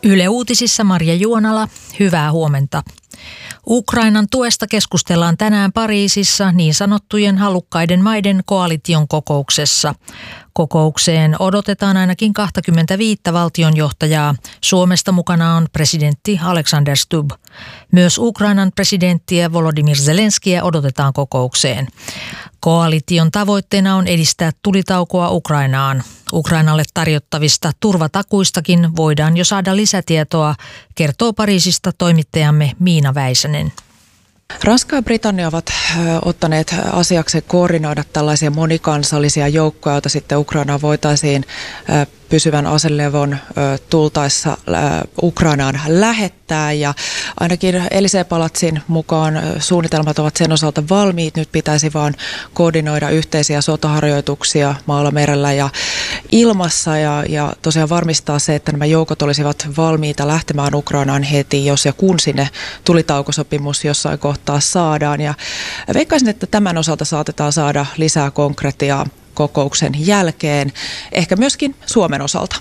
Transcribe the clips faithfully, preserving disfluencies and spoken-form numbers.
Yle Uutisissa Marja Juonala, hyvää huomenta. Ukrainan tuesta keskustellaan tänään Pariisissa niin sanottujen halukkaiden maiden koalition kokouksessa. Kokoukseen odotetaan ainakin kaksikymmentäviisi valtionjohtajaa. Suomesta mukana on presidentti Alexander Stubb. Myös Ukrainan presidenttiä Volodymyr Zelenskiä odotetaan kokoukseen. Koalition tavoitteena on edistää tulitaukoa Ukrainaan. Ukrainalle tarjottavista turvatakuistakin voidaan jo saada lisätietoa, kertoo Pariisista toimittajamme Miina Väisänen. Ranska ja Britannia ovat ottaneet asiakseen koordinoida tällaisia monikansallisia joukkoja, joita sitten Ukrainaan voitaisiin pysyvän aselevon tultaessa Ukrainaan lähettää. Ja ainakin Élysée-palatsin mukaan suunnitelmat ovat sen osalta valmiit. Nyt pitäisi vaan koordinoida yhteisiä sotaharjoituksia maalla, merellä ja ilmassa ja, ja tosiaan varmistaa se, että nämä joukot olisivat valmiita lähtemään Ukrainaan heti, jos ja kun sinne tulitaukosopimus jossain kohtaa saadaan. Ja veikkaisin, että tämän osalta saatetaan saada lisää konkretiaa kokouksen jälkeen, ehkä myöskin Suomen osalta.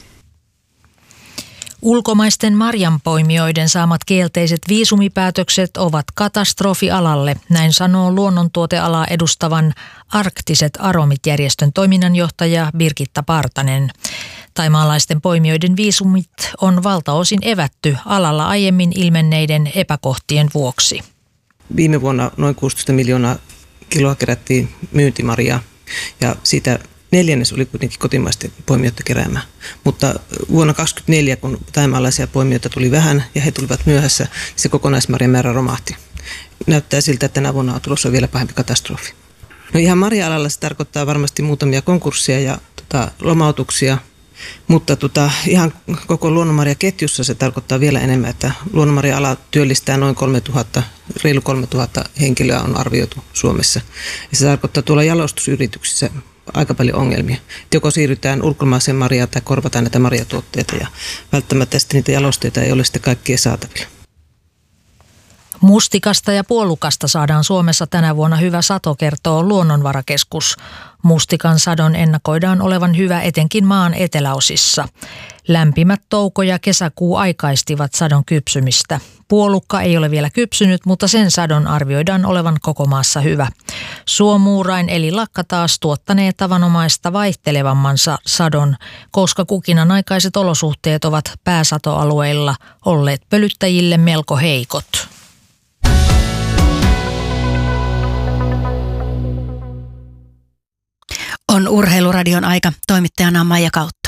Ulkomaisten marjanpoimijoiden saamat kielteiset viisumipäätökset ovat katastrofi alalle, näin sanoo luonnontuotealaa edustavan Arktiset Aromit-järjestön toiminnanjohtaja Birgitta Partanen. Thaimaalaisten poimijoiden viisumit on valtaosin evätty alalla aiemmin ilmenneiden epäkohtien vuoksi. Viime vuonna noin kuusitoista miljoonaa kiloa kerättiin myyntimarjaa ja siitä neljännes oli kuitenkin kotimaisten poimijoiden keräämää. Mutta vuonna kaksituhattakaksikymmentäneljä, kun thaimaalaisia poimijoita tuli vähän ja he tulivat myöhässä, niin se kokonaismarjan määrä romahti. Näyttää siltä, että tänä vuonna on tulossa vielä pahempi katastrofi. No ihan marja-alalla se tarkoittaa varmasti muutamia konkursseja ja tota, lomautuksia, mutta tota, ihan koko luonnonmarjaketjussa se tarkoittaa vielä enemmän, että luonnonmarja-ala työllistää noin kolmetuhatta, reilu kolmetuhatta henkilöä on arvioitu Suomessa. Ja se tarkoittaa tuolla jalostusyrityksissä aika paljon ongelmia. Joko siirrytään ulkomaiseen marjaan tai korvataan näitä marjatuotteita ja välttämättä sitten niitä jalosteita ei ole sitten kaikkien saatavilla. Mustikasta ja puolukasta saadaan Suomessa tänä vuonna hyvä sato, kertoo Luonnonvarakeskus. Mustikan sadon ennakoidaan olevan hyvä etenkin maan eteläosissa. Lämpimät touko- ja kesäkuu aikaistivat sadon kypsymistä. Puolukka ei ole vielä kypsynyt, mutta sen sadon arvioidaan olevan koko maassa hyvä. Suomuurain eli lakka taas tuottanee tavanomaista vaihtelevammansa sadon, koska kukinan aikaiset olosuhteet ovat pääsatoalueilla olleet pölyttäjille melko heikot. On Urheiluradion aika. Toimittajana on Maija Kautto.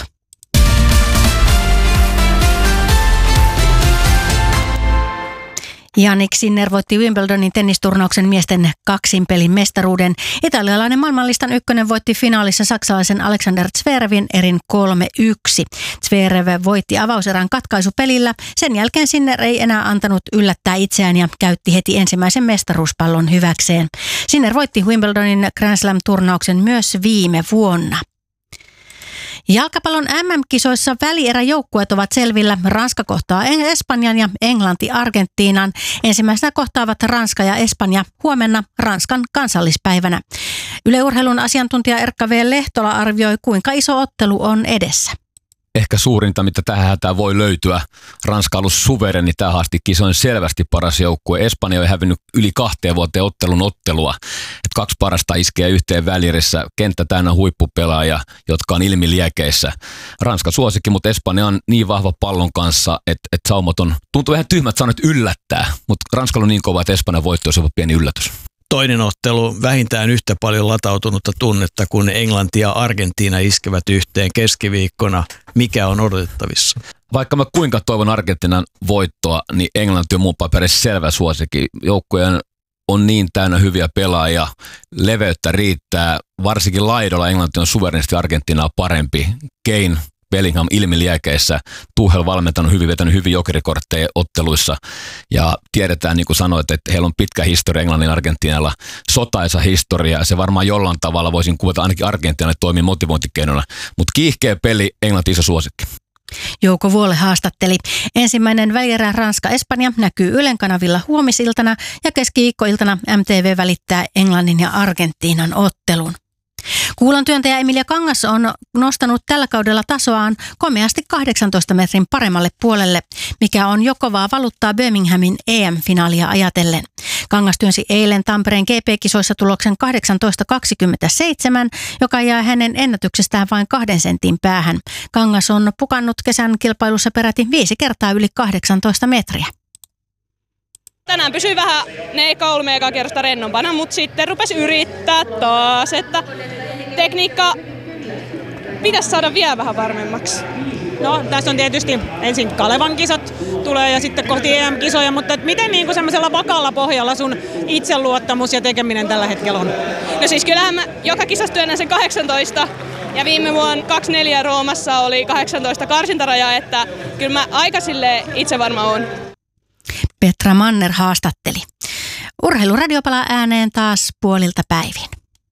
Jannik Sinner voitti Wimbledonin tennisturnauksen miesten kaksinpelin mestaruuden. Italialainen maailmanlistan ykkönen voitti finaalissa saksalaisen Alexander Zverevin erin kolme yksi. Zverev voitti avauserän katkaisupelillä. Sen jälkeen Sinner ei enää antanut yllättää itseään ja käytti heti ensimmäisen mestaruuspallon hyväkseen. Sinner voitti Wimbledonin Grand Slam-turnauksen myös viime vuonna. Jalkapallon M M-kisoissa välieräjoukkueet ovat selvillä. Ranska kohtaa Espanjan ja Englanti Argentiinan. Ensimmäisenä kohtaavat Ranska ja Espanja huomenna Ranskan kansallispäivänä. Yle Urheilun asiantuntija Erkka V. Lehtola arvioi, kuinka iso ottelu on edessä. Ehkä suurinta, mitä tähän hätään voi löytyä. Ranska on ollut suvereni tähän asti kisoin selvästi paras joukkue. Espanja on hävinnyt yli kahteen vuoteen ottelun ottelua. Et kaksi parasta iskee yhteen välierissä. Kenttä täynnä huippupelaajia, jotka on ilmiliekeissä. Ranska suosikki, mutta Espanja on niin vahva pallon kanssa, että et saumat on, tuntuu vähän tyhmät sanat yllättää. Mutta Ranskalla on niin kova, että Espanja voitto olisi pieni yllätys. Toinen ottelu vähintään yhtä paljon latautunutta tunnetta, kun Englanti ja Argentiina iskevät yhteen keskiviikkona. Mikä on odotettavissa? Vaikka mä kuinka toivon Argentiinan voittoa, niin Englanti on mun paperissa selvä suosikki. Joukkueen on niin täynnä hyviä pelaajia, leveyttä riittää. Varsinkin laidolla Englanti on suverenisti Argentiinaa parempi. Kane, Bellingham ilmiliekeissä, Tuchel valmentanut hyvin, vetänyt hyvin jokerikortteja otteluissa ja tiedetään, niin kuin sanoit, että heillä on pitkä historia Englannin Argentiinalla, sotaisa historia ja se varmaan jollain tavalla voisin kuvata ainakin Argentiinalle toimii motivointikeinona, mutta kiihkeä peli, Englanti iso suosikki. Jouko Vuole haastatteli. Ensimmäinen välierä Ranska-Espanja näkyy Ylen kanavilla huomisiltana ja keskiviikkoiltana M T V välittää Englannin ja Argentiinan ottelun. Kuulan työntäjä Emilia Kangas on nostanut tällä kaudella tasoaan komeasti kahdeksantoista metrin paremmalle puolelle, mikä on jo kovaa valuuttaa Birminghamin E M-finaalia ajatellen. Kangas työnsi eilen Tampereen G P-kisoissa tuloksen kahdeksantoista kaksikymmentäseitsemän, joka jää hänen ennätyksestään vain kahden sentin päähän. Kangas on pukannut kesän kilpailussa peräti viisi kertaa yli kahdeksantoista metriä. Tänään pysyi vähän ne kolme eka kierrosta rennompana, mutta sitten rupesi yrittää taas, että tekniikka pitäisi saada vielä vähän varmemmaksi. No, tässä on tietysti ensin Kalevan kisat tulee ja sitten kohti E M-kisoja, mutta et miten niin kuin semmoisella vakaalla pohjalla sun itseluottamus ja tekeminen tällä hetkellä on? No siis kyllähän mä joka kisassa työnnän sen kahdeksantoista ja viime vuonna kaksikymmentäneljä Roomassa oli kahdeksantoista karsintaraja, että kyllä mä aika silleen itse varma oon. Petra Manner haastatteli. Urheiluradio palaa ääneen taas puolilta päivin.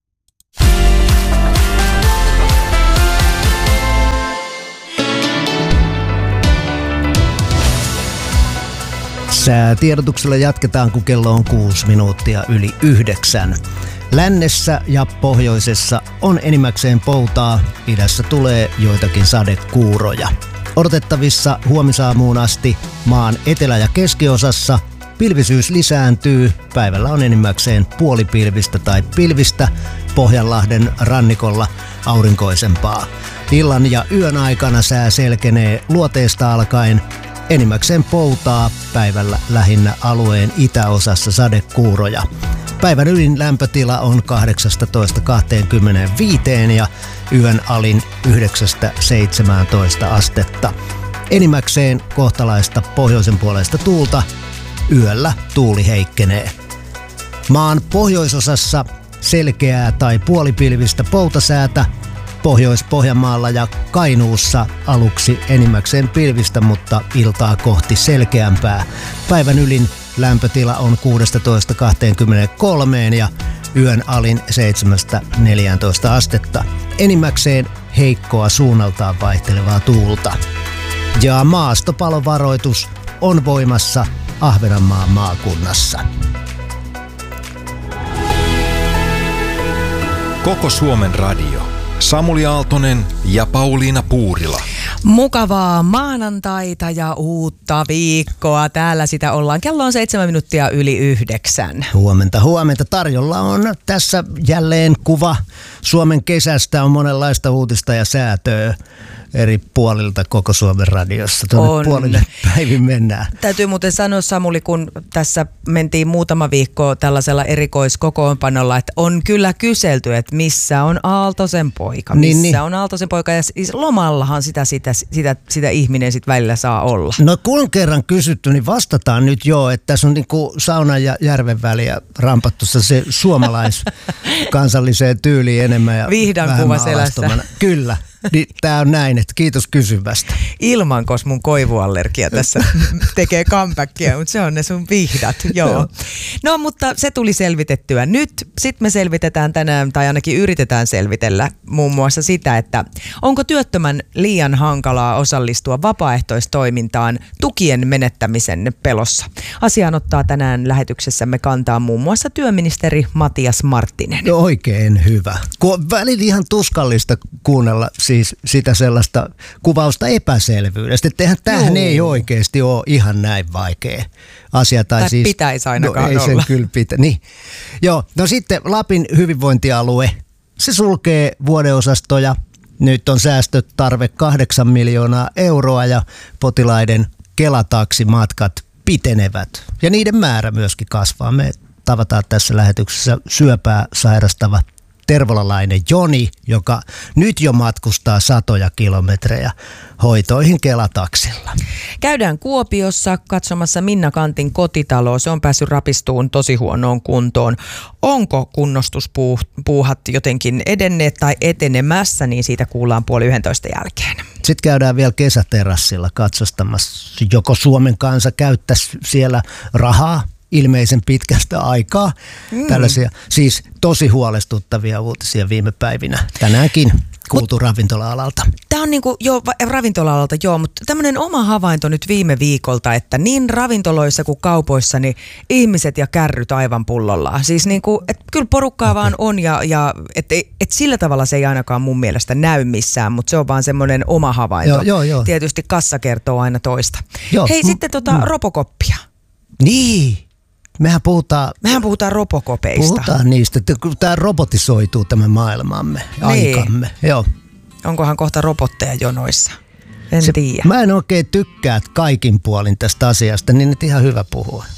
Säätiedotuksella jatketaan, kun kello on kuusi minuuttia yli yhdeksän. Lännessä ja pohjoisessa on enimmäkseen poutaa, idässä tulee joitakin sadekuuroja. Odotettavissa huomisaamuun asti maan etelä- ja keskiosassa pilvisyys lisääntyy. Päivällä on enimmäkseen puolipilvistä tai pilvistä, Pohjanlahden rannikolla aurinkoisempaa. Illan ja yön aikana sää selkenee luoteesta alkaen. Enimmäkseen poutaa, päivällä lähinnä alueen itäosassa sadekuuroja. Päivän ylin lämpötila on kahdeksastatoista kaksikymmentäviisi ja yön alin yhdeksästä seitsemääntoista astetta. Enimmäkseen kohtalaista pohjoisen puolesta tuulta, yöllä tuuli heikkenee. Maan pohjoisosassa selkeää tai puolipilvistä poutasäätä, Pohjois-Pohjanmaalla ja Kainuussa aluksi enimmäkseen pilvistä, mutta iltaa kohti selkeämpää. Päivän ylin lämpötila on kuusitoista kaksikymmentäkolme ja yön alin seitsemästä neljääntoista astetta. Enimmäkseen heikkoa suunnaltaan vaihtelevaa tuulta. Ja maastopalovaroitus on voimassa Ahvenanmaan maakunnassa. Koko Suomen radio. Samuli Aaltonen ja Pauliina Puurila. Mukavaa maanantaita ja uutta viikkoa. Täällä sitä ollaan. Kello on seitsemän minuuttia yli yhdeksän. Huomenta, huomenta. Tarjolla on tässä jälleen kuva Suomen kesästä. On monenlaista uutista ja säätöä eri puolilta koko Suomen radiossa. Tuonne puolille päivin mennään. Täytyy muuten sanoa, Samuli, kun tässä mentiin muutama viikko tällaisella erikoiskokoonpanolla, että on kyllä kyselty, että missä on Aaltosen poika. Missä niin, niin. on Aaltosen poika? Ja lomallahan sitä, sitä, sitä, sitä ihminen sitten välillä saa olla. No kun kerran kysytty, niin vastataan nyt jo, että tässä on niinku saunan ja järven väliä rampattu se suomalaiskansalliseen tyyliin enemmän ja Vihdan kuva selässä. Kyllä. Niin, tää on näin, että kiitos kysyvästä. Ilman, koska mun koivuallergia tässä tekee comebackia, mutta se on ne sun vihdat. Joo. Joo. No, mutta se tuli selvitettyä. Nyt sitten me selvitetään tänään, tai ainakin yritetään selvitellä muun muassa sitä, että onko työttömän liian hankalaa osallistua vapaaehtoistoimintaan tukien menettämisen pelossa. Asiaan ottaa tänään lähetyksessämme kantaa muun muassa työministeri Matias Marttinen. No, oikein hyvä. Kun välillä ihan tuskallista kuunnella siis sitä sellaista kuvausta epäselvyydestä, että tämähän ei oikeasti ole ihan näin vaikea asia. Tai, tai siis, pitäisi ainakaan no, ei olla. Sen kyllä pitä. Niin. Joo, no sitten Lapin hyvinvointialue, se sulkee vuodeosastoja. Nyt on säästötarve kahdeksan miljoonaa euroa ja potilaiden Kela-taksimatkat pitenevät. Ja niiden määrä myöskin kasvaa. Me tavataan tässä lähetyksessä syöpää sairastava tervolalainen Joni, joka nyt jo matkustaa satoja kilometrejä hoitoihin Kela-taksilla. Käydään Kuopiossa katsomassa Minna Kantin kotitaloa. Se on päässyt rapistuun tosi huonoon kuntoon. Onko kunnostuspuuhat jotenkin edenneet tai etenemässä, niin siitä kuullaan puoli yhdentoista jälkeen. Sitten käydään vielä kesäterassilla katsostamassa, joko Suomen kansa käyttäisi siellä rahaa ilmeisen pitkästä aikaa. Mm. Tällaisia siis tosi huolestuttavia uutisia viime päivinä tänäänkin kuultu Mut, ravintola-alalta. Tämä on niinku, joo, ravintola-alalta joo, mutta tämmöinen oma havainto nyt viime viikolta, että niin ravintoloissa kuin kaupoissa, niin ihmiset ja kärryt aivan pullollaan. Siis niinku, että kyllä porukkaa okay. vaan on ja, ja että et sillä tavalla se ei ainakaan mun mielestä näy missään, mutta se on vaan semmoinen oma havainto. Joo, joo, joo. Tietysti kassa kertoo aina toista. Joo. Hei, M- sitten tota mm. robokoppia. Niin. Mehän puhutaan, Mehän puhutaan robokopeista. Puhutaan niistä, että tämä robotisoituu tämä maailmamme, niin. aikamme. Joo. Onkohan kohta robotteja jonoissa? En tiedä. Mä en oikein tykkää kaikin puolin tästä asiasta, niin nyt ihan hyvä puhua.